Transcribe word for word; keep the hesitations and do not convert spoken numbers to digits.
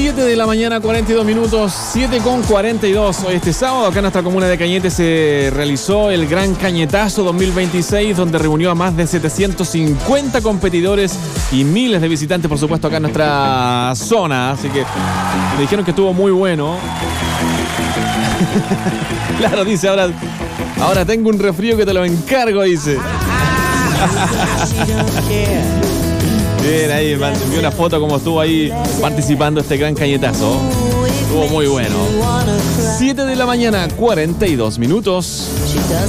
siete de la mañana, cuarenta y dos minutos, siete con cuarenta y dos. Hoy este sábado, acá en nuestra comuna de Cañete, se realizó el Gran Cañetazo dos mil veintiséis, donde reunió a más de setecientos cincuenta competidores y miles de visitantes, por supuesto, acá en nuestra zona. Así que me dijeron que estuvo muy bueno. Claro, dice, ahora, ahora tengo un resfrío que te lo encargo, dice. Bien, ahí me envió una foto como estuvo ahí participando este Gran Cañetazo. Estuvo muy bueno. siete de la mañana, cuarenta y dos minutos.